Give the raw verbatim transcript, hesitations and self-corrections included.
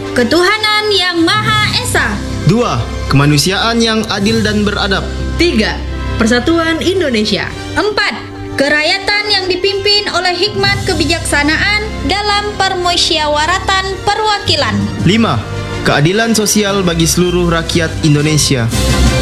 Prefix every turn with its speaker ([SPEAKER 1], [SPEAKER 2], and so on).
[SPEAKER 1] Ketuhanan yang Maha Esa.
[SPEAKER 2] Dua. Kemanusiaan yang adil dan beradab.
[SPEAKER 3] Tiga. Persatuan Indonesia.
[SPEAKER 1] Empat. Kerakyatan yang dipimpin oleh hikmat kebijaksanaan dalam permusyawaratan perwakilan.
[SPEAKER 2] Lima. Keadilan sosial bagi seluruh rakyat Indonesia.